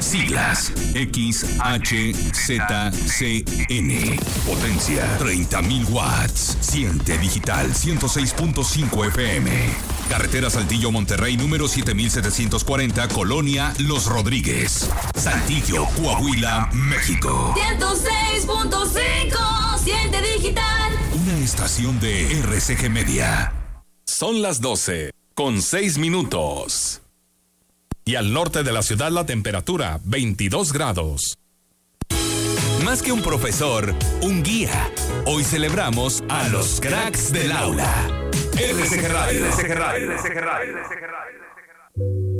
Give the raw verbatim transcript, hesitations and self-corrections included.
Siglas X H Z C N. Potencia treinta mil watts. Siente digital ciento seis punto cinco F M. Carretera Saltillo Monterrey número siete mil setecientos cuarenta, Colonia Los Rodríguez, Saltillo, Coahuila, México. ciento seis punto cinco. Siente digital. Una estación de R C G Media. Son las doce con seis minutos. Y al norte de la ciudad la temperatura veintidós grados. Más que un profesor, un guía. Hoy celebramos a los cracks del aula. R C G Radio. R C G Radio. R C G Radio.